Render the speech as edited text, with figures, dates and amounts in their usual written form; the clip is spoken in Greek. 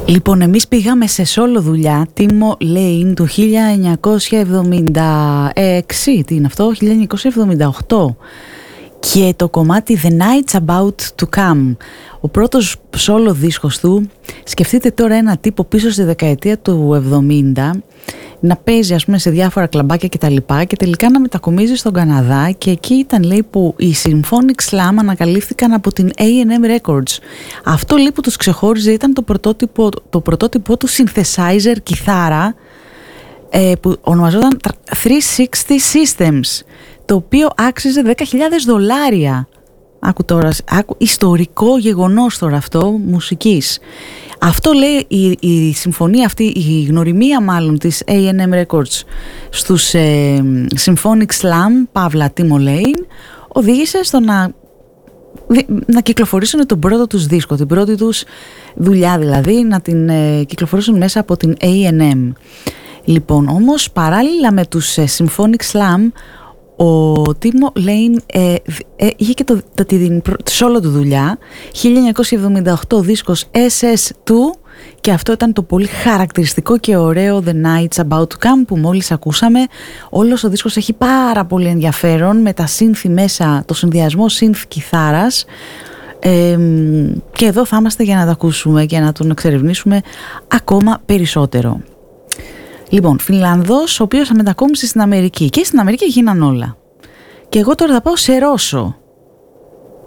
Λοιπόν, εμείς πήγαμε σε solo δουλειά, Timo Lane, του 1976, τι είναι αυτό, 1978, και το κομμάτι The Night's About to Come, ο πρώτος solo δίσκος του. Σκεφτείτε τώρα ένα τύπο πίσω στη δεκαετία του 70 να παίζει, ας πούμε, σε διάφορα κλαμπάκια και τα λοιπά, και τελικά να μετακομίζει στον Καναδά, και εκεί ήταν, λέει, που οι Symphonic Slam ανακαλύφθηκαν από την A&M Records. Αυτό, λέει, που τους ξεχώριζε ήταν το πρωτότυπο του synthesizer κιθάρα, που ονομαζόταν 360 Systems, το οποίο άξιζε $10,000. Άκου τώρα, ιστορικό γεγονός τώρα αυτό μουσικής. Αυτό, λέει, η συμφωνία αυτή, η γνωριμία μάλλον της A&M Records στους Symphonic Slam, παύλα Timo Lane, οδήγησε στο να κυκλοφορήσουν τον πρώτο τους δίσκο, την πρώτη τους δουλειά δηλαδή, να την κυκλοφορήσουν μέσα από την A&M. Λοιπόν, όμως παράλληλα με τους Symphonic Slam, ο Timo Lane είχε και την solo του δουλειά, 1978, δίσκος SS2, και αυτό ήταν το πολύ χαρακτηριστικό και ωραίο The Night's About to Come που μόλις ακούσαμε. Όλος ο δίσκος έχει πάρα πολύ ενδιαφέρον, με τα synth μέσα, το συνδυασμό synth κιθάρας, και εδώ θα είμαστε για να τα ακούσουμε και να τον εξερευνήσουμε ακόμα περισσότερο. Λοιπόν, Φινλανδός, ο οποίος θα μετακόμισε στην Αμερική, και στην Αμερική γίναν όλα. Και εγώ τώρα θα πάω σε Ρώσο.